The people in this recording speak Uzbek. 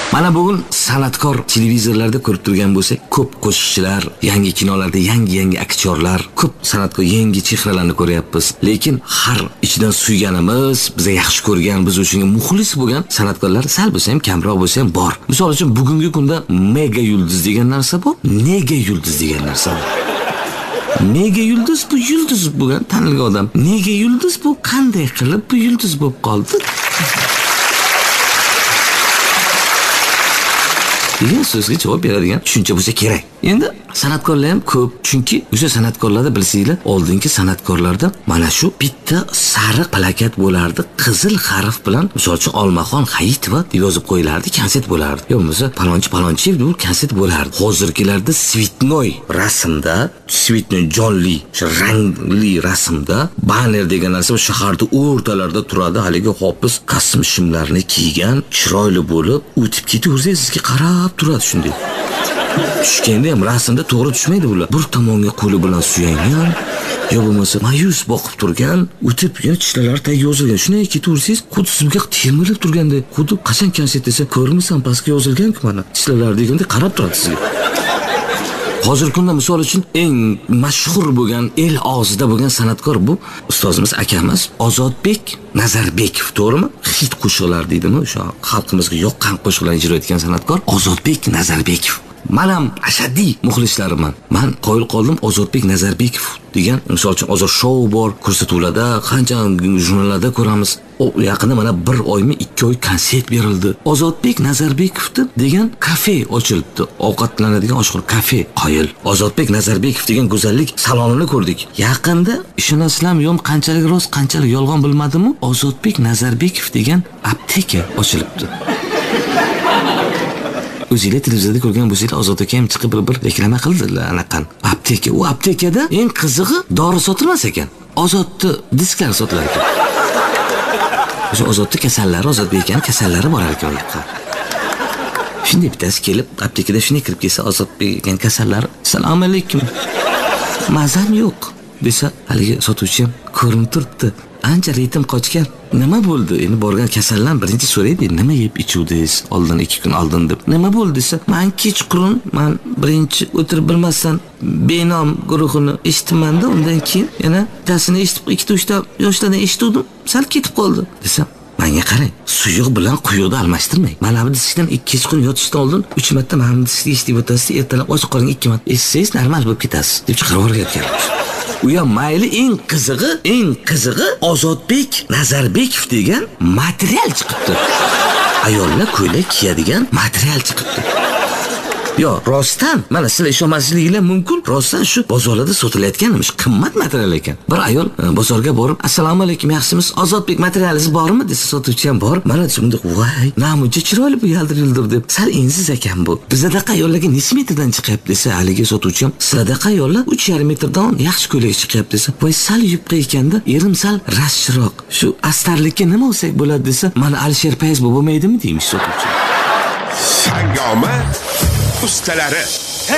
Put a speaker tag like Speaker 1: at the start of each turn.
Speaker 1: Mana bugun san'atkor televizorlarda ko'rib turgan bo'lsak, ko'p qo'shiqchilar, yangi kinolarda yangi aktyorlar, ko'p san'atkor yangi chehralarni ko'ryapmiz. Lekin har ichidan suyganimiz, biza yaxshi ko'rgan, biz uchun muxlis bo'lgan san'atkorlar sal bo'lsa ham kamroq bo'lsa ham bor. Misol uchun bugungi kunda mega yulduz degan narsa bor, nega yulduz degan narsa bor. Nega yulduz bu yulduz bo'lgan tanilgan odam. Nega yulduz bu qanday qilib bu yulduz bo'lib qoldi? degan so'zga javob beradigan tushuncha bo'lsa kerak. Endi san'atkorlar ham ko'p, chunki o'sha san'atkorlarda bilsanglar, oldingi san'atkorlarda mana shu bitta sariq plakat bo'lardi, qizil harf bilan, misol uchun Olmaxon Hayitova deb yozib qo'yilardi, konsert bo'lardi. Yo bo'lmasa palonchi deb konsert bo'lardi. Hozirgilarda svitnoy rasmda, svitnoy jonli, o'sha rangli rasmda banner degan narsa shaharda o'rtalarida turadi, haligi hofiz kostyum shimlarni kiygan, chiroyli bo'lib, o'tib ketaversangiz sizga qarab turadi shunday. Tushganda ham rasmda to'g'ri tushmaydi bular. Bir tomonga qo'li bilan suyangan, yo bo'lmasa mayus boqib turgan, o'tib yana tishlari tagiga yozilgan. Shunday ketaversangiz, xuddi sizga temirlab turganda, xuddi qachon konsert desa, ko'rmisan pastga yozilgan-ku mana. Tishlari deganda qarab turadi sizga. Hozirgi kunda misol uchun eng mashhur bo'lgan, el og'zida bo'lgan san'atkor bu ustozimiz akamiz Ozodbek Nazarbekov, to'g'rimi? Hit qo'shiqlar deydimi? O'sha xalqimizga yoqqan qo'shiqlarni ijro etgan san'atkor Ozodbek Nazarbekov. Men ham ashaddiy muxlislariman. Men qoyil qoldim Ozodbek Nazarbekov degan, misol uchun Ozod show bor, ko'rsatuvlarda, qancha jurnallarda ko'ramiz. O yaqinda mana 1 oymi 2 oy konsert berildi. Ozodbek Nazarbekov degan kafe ochilibdi. Ovqatlanadigan oshxona kafe. Qoyil. Ozodbek Nazarbekov degan go'zallik salonini ko'rdik. Yaqinda ishonasizlarmi, yo'q qanchalik rost, qanchalik yolg'on bilmadimmi, Ozodbek Nazarbekov degan apteka ochilibdi. O'zinglar televizorda ko'rgan bo'lsanglar, Ozod aka ham chiqib bir reklama qildilar anaqan. Apteka. U aptekada eng qizig'i dori sotilmas ekan. Ozodni disklar sotilar ekan. O'sha Ozodni kasallari, Ozodbek akaning kasallari bor ekan u yoqqa. Shunday bittasi kelib, aptekada shunday kirib kelsa, Ozodbek akaning kasallari, "Assalomu alaykum. Mazam yo'q" desa, haligi sotuvchi ham ko'rinib turibdi. Ancha ritim qochgan. Nima bo'ldi? Endi borgan kasallar birinchi so'raydi, nima yeb ichuvdingiz oldin 2 kun oldin deb. Nima bo'ldi desa, men kechqurun, men birinchi o'tirib bilmasdan benom guruhini eshitdim-da, undan keyin yana tasini eshitib 2-3 ta yoshlardan eshitdim, sal ketib qoldi desam, menga qarang, suyuq bilan quyuqni almashtirmang. Mana bu diskdan kechqurun yotishdan oldin 3 marta mana bu diskni eshitib o'tasiz, ertalab ochiq qoling 2 marta eshitsangiz normal bo'lib ketasiz deb chiqarib o'rgatgan. U ham mayli, eng qizig'i Ozodbek Nazarbekov degan material chiqibdi. Ayollar ko'ylak kiyadigan material chiqibdi. Yo, rostdan, mana sizlar ishonmasliginglar mumkin, rostdan shu bozorlarda sotilayotganmish, qimmat material ekan. Bir ayol bozorga borib, "Assalomu alaykum, yaxshimisiz? Ozodbek materialingiz bormi?" desa, sotuvchi ham bor. Mana shunda, "Voy, namuncha chiroyli bu yaldir-yuldir" deb. Sal ensiz ekan bu. Bizdaqa ayollarga necha metrdan chiqyapti desa, haligi sotuvchi ham, "Sizlardaqa ayollar 3,5 metrdan yaxshi ko'ylak chiqyapti" desa, "Voy, sal yupqa ekanda, erim sal rashchiroq. Shu astarlikka nima olsak bo'ladi" desa, "Mana Alisher Fayz bo'lmaydimi" deymish sotuvchi.
Speaker 2: Sangoma ustalari